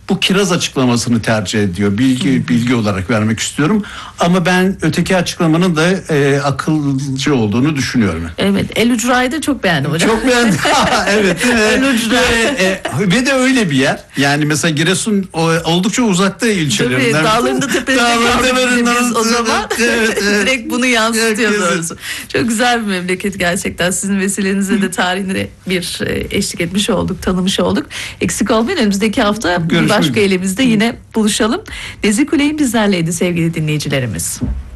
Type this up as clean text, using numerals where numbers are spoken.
bu kiraz açıklamasını tercih ediyor. Bilgi olarak vermek istiyorum. Ama ben öteki açıklamanın da akılcı olduğunu düşünüyorum. Evet, El Ucra'yı da çok beğendim hocam. Çok beğendim. Evet. El Ucra. Ve de öyle bir yer. Yani mesela Giresun oldukça uzakta ilçelerinden. Tabii, dağlarında tepelerinde biz o zaman direkt bunu yansıtıyoruz. Çok güzel bir memleket gerçekten. Sizin vesilenizle de tarihine bir eşlik etmiş olduk, tanımış olduk. Eksik olmayın. Önümüzdeki hafta bir başka elimizde yine buluşalım. Nezih Kuley'in bizlerleydi sevgili dinleyicilerimiz.